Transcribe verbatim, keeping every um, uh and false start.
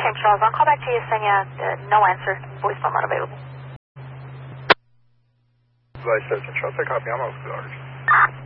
Camp Charles, I'll call back to you saying uh, no answer, voicemail not available. Vice President Charles, I copy, I'm over to the orders.